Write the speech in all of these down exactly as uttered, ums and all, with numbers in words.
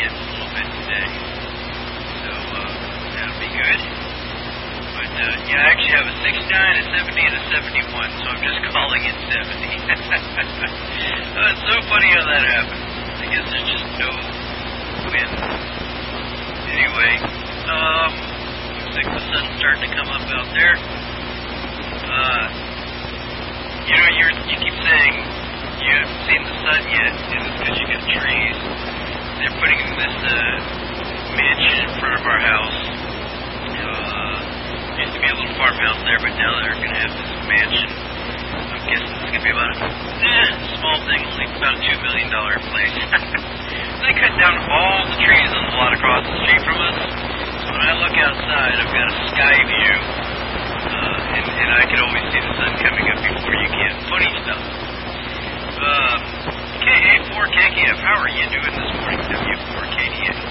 dips a little bit today. So uh, that'll be good. But uh, yeah, I actually have a sixty-nine, a seventy, and a seventy-one, so I'm just calling it seventy. uh, it's so funny how that happens. I guess there's just no wind. Anyway, um, looks like the sun's starting to come up out there. Uh, you know, you're, you keep saying you haven't seen the sun yet, and it's because you got trees. They're putting in this uh, mansion in front of our house. Uh, used to be a little farmhouse there, but now they're going to have this mansion. I'm guessing it's going to be about a eh, small thing, only about a two million dollars place. They cut down all the trees on the lot across the street from us. So when I look outside, I've got a sky view, uh, and, and I can always see the sun coming up before you can. Funny stuff. Uh, K A four K K F, how are you doing this morning, W four K D A?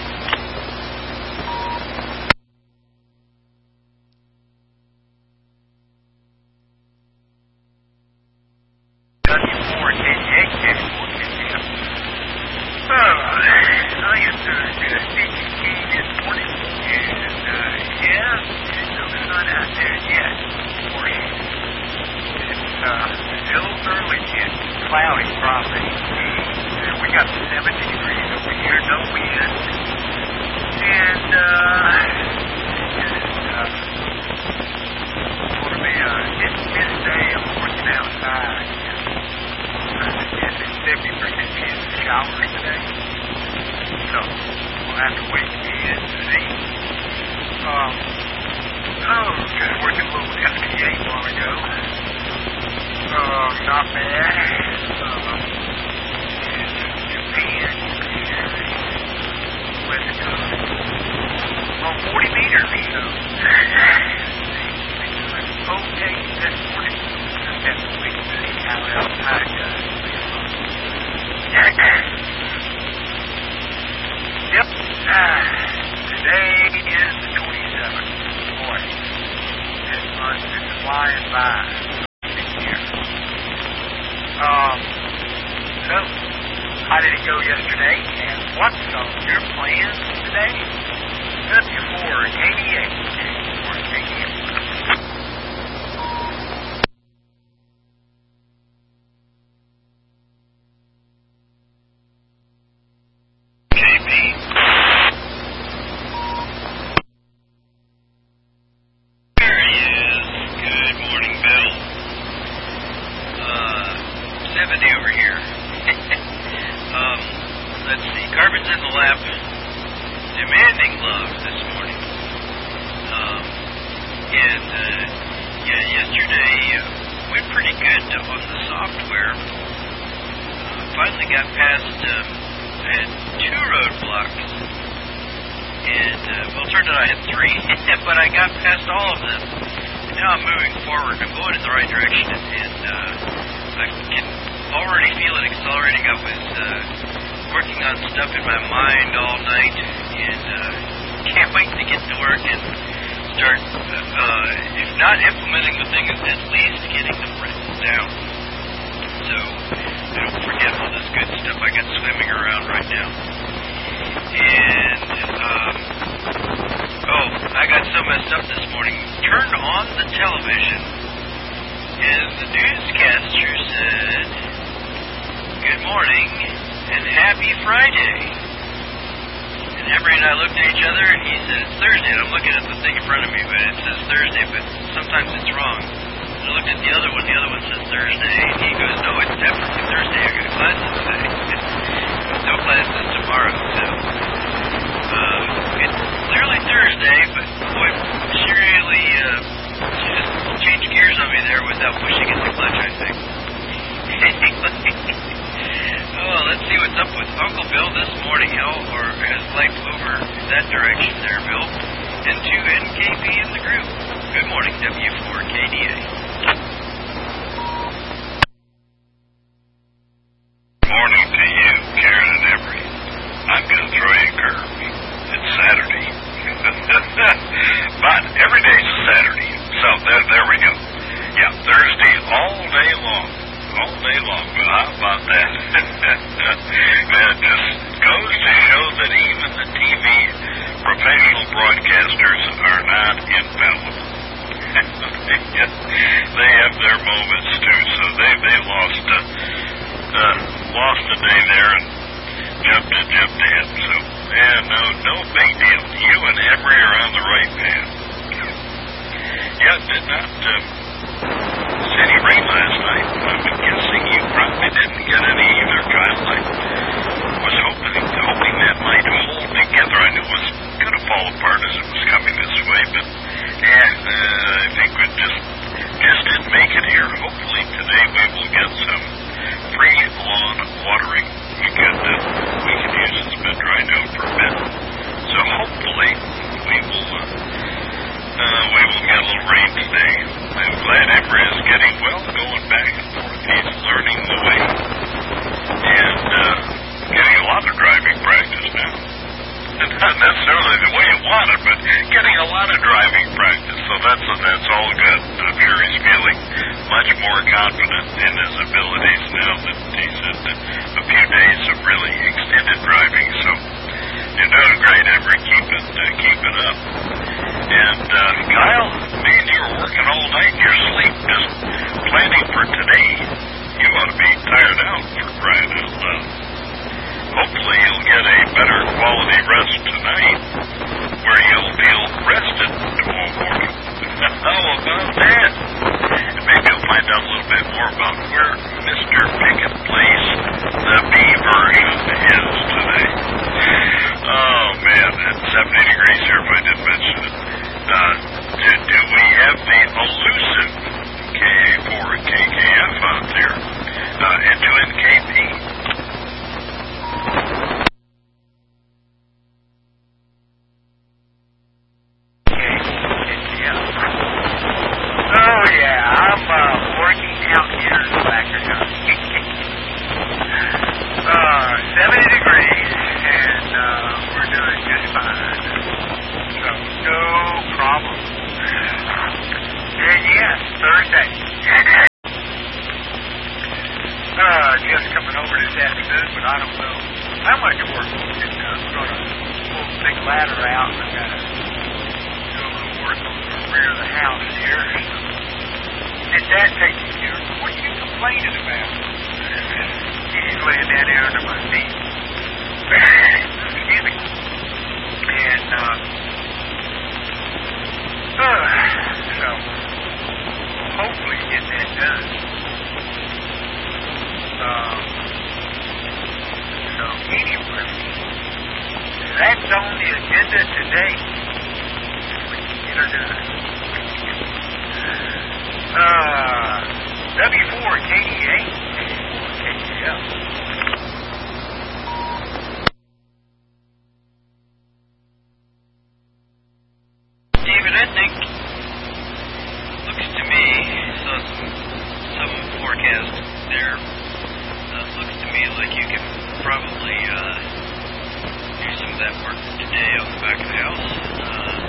But every day's a Saturday, so there, there we go. Yeah, Thursday all day long. All day long. Well, how about that? That just goes to show that even professional broadcasters are not infallible. They have their moments too, so they they lost a uh, lost a day there and jumped a jumped ahead. So yeah, no no big deal. You and Emery are on the right path. Yeah, did not uh, see any rain last night. I'm guessing you probably didn't get any either, Kyle. I was hoping hoping that might hold together. I knew it was going to fall apart as it was coming this way, but yeah, uh, I think we just just didn't make it here. Hopefully today we will get some free lawn watering. We could uh, we could use it. It's been dried out for a bit, so hopefully we will uh, uh, we will get a little rain today. I'm glad Emery is getting well, going back and forth. He's learning the way and uh, getting a lot of driving practice now. Not necessarily the way you want it, but getting a lot of driving practice. So that's that's all good. I'm sure he's feeling much more confident in his abilities now that he's had a few days of really extended driving. So you're doing great, Emery. Keep it uh, keep it up. And uh, Kyle, man, you were working all night in your sleep, just planning for today. You ought to be tired out for crying out loud. Hopefully you'll get a better quality rest tonight where you'll feel rested tomorrow morning. How about that? And maybe you'll find out a little bit more about where Mister Pickett Place, the B version, is today. Oh, man, it's seventy degrees here if I didn't mention it. Uh, do, do we have the elusive K A four and K K F out there? Uh, and to N K P. Oh, yeah, I'm uh, working out here in the Packer House. uh, seventy degrees, and uh, we're doing just fine. So, no problem. And yes, Thursday. uh, just coming over this afternoon, but I don't know how much work we can do. I'm going to pull the big ladder out, and I've got to do a little work on the rear of the house here. And Dad taking care of it. What are you complaining about? He's laying down there under my feet. Excuse me. And, uh, uh, so, hopefully get that done. Um, so, anyway, that's on the agenda today. We can get her done. Uh, W four K D A, K D L. David, I think, looks to me, saw some, some forecast there, uh, looks to me like you can probably uh, do some of that work today on the back of the house. Uh,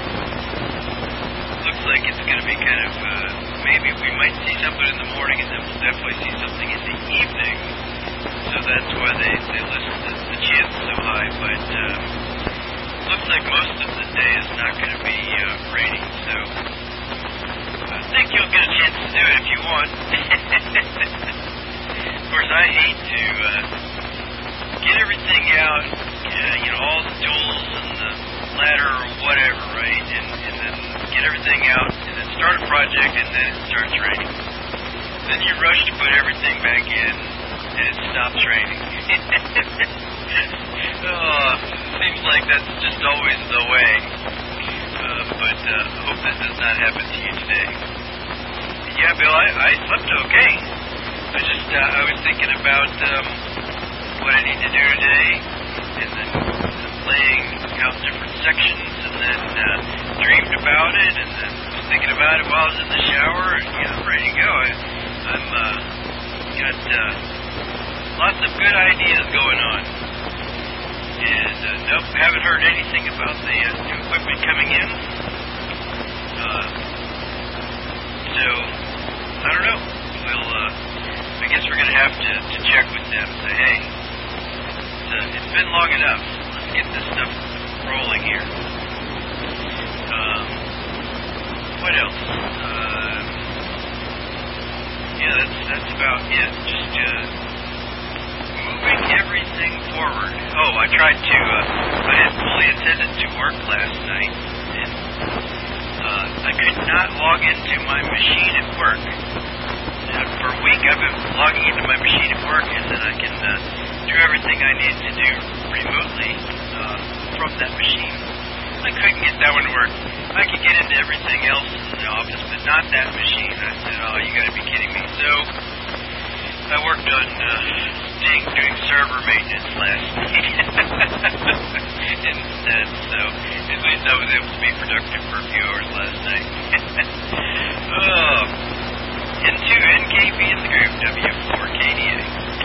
looks like it's going to be kind of, uh, maybe we might see something in the morning, and then we'll definitely see something in the evening. So that's why they, they list the, the chance so high. But uh, looks like most of the day is not going to be uh, raining. So I think you'll get a chance to do it if you want. Of course, I hate to uh, get everything out, uh, you know, all the tools and the ladder or whatever, right? And, and then get everything out, and then start a project, and then it starts raining. Then you rush to put everything back in, and it stops raining. Oh, seems like that's just always the way. Uh, but I uh, hope that does not happen to you today. Yeah, Bill, I, I slept okay. I just, uh, I was thinking about um, what I need to do today, and then laying out different sections, and then uh, dreamed about it, and then was thinking about it while I was in the shower, and yeah, I'm ready to go. I, I'm uh, got uh, lots of good ideas going on, and uh, nope, haven't heard anything about the uh, new equipment coming in. Uh, so I don't know. We'll, uh, I guess we're gonna have to, to check with them. Say, hey, it's, uh, it's been long enough. Let's get this stuff rolling here. Um, what else? Uh, yeah, that's that's about it. Just uh, moving everything forward. Oh, I tried to. Uh, I had fully intended to work last night, and uh, I could not log into my machine at work. Uh, for a week, I've been logging into my machine at work, and then I can uh, do everything I need to do remotely uh, from that machine. I couldn't get that one to work. I could get into everything else in the office, but not that machine. I said, "Oh, you got to be kidding me!" So I worked on uh, doing, doing server maintenance last week instead. So at least I was able to be productive for a few hours last night. Oh. N two N K P in the group, W four K D A.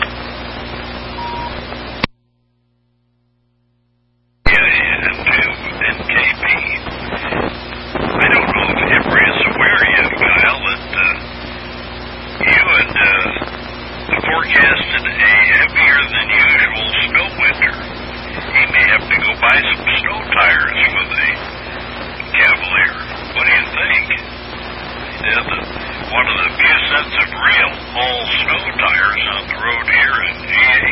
Yeah, yeah, N two N K P. I don't know if Emory is aware yet, Kyle, that uh, you had uh, forecasted a heavier than usual snow winter. He may have to go buy some snow tires for the Cavalier. What do you think? Yeah, the, one of the few sets of real all snow tires on the road here in G A.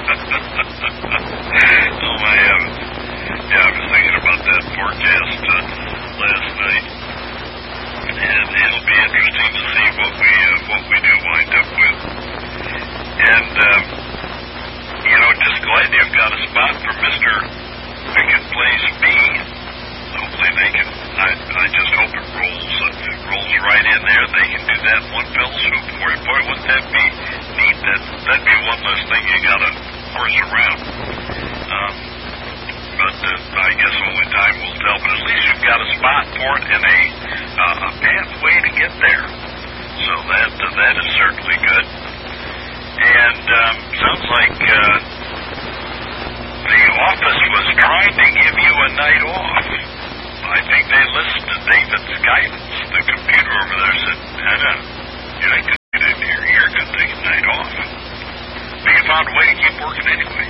Oh my heavens. Yeah, I was thinking about that forecast uh, last night. And it'll be interesting to see what we uh, what we do wind up with. And, um, you know, just glad you've got a spot for Mister Pickett Place B. Hopefully they can, I, I just hope it rolls, uh, rolls right in there. They can do that one fell swoop for you. Boy, wouldn't that be neat? That, that'd be one less thing you gotta horse around. Um, but uh, I guess only time will tell. But at least you've got a spot for it and a, uh, a pathway to get there. So that, uh, that is certainly good. And um, sounds like uh, the office was trying to give you a night off. I think they listened to David's guidance. The computer over there said, Anna, you ain't going to get in here. You're going to take a night off. But you found a way to keep working anyway.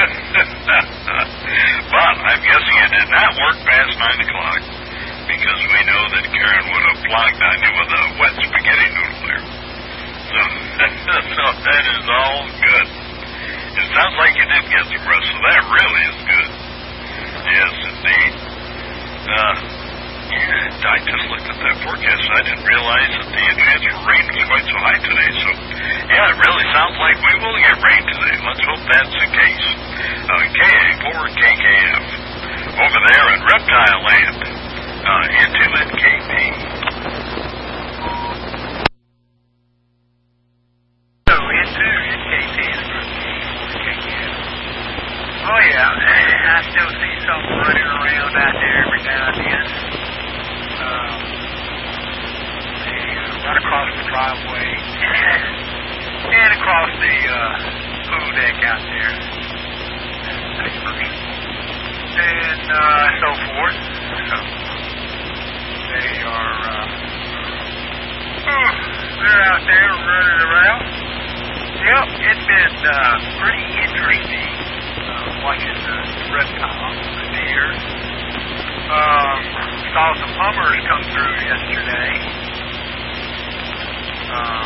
But I'm guessing you did not work past nine o'clock because we know that Karen would have flogged on you with a wet spaghetti noodle there. So, so that is all good. It sounds like you did get some rest, so that really is good. Yes, indeed. Uh, yeah, I just looked at that forecast. I didn't realize that the chance for rain was quite so high today. So, yeah, it really sounds like we will get rain today. Let's hope that's the case. Uh, K A four K K F over there in Reptile Land, uh, into N K P. So, into N K P is K K F. Oh, yeah, I still see some running around out there every now and then. Um, they uh, run across the driveway and across the uh, pool deck out there. And uh, so forth. So they are, uh, oh, they're out there running around. Yep, it's been uh, pretty interesting uh, watching the reptiles, the deer. Um, saw some hummers come through yesterday. Um,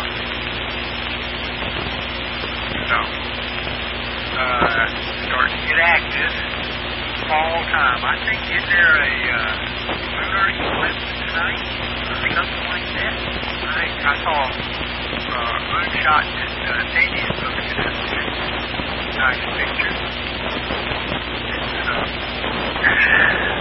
so, uh, starting to get active. Fall time. I think, is there a uh, lunar eclipse tonight or something like that? I, I saw uh, moonshot that uh, Nadine posted up there. Nice picture. It's, uh,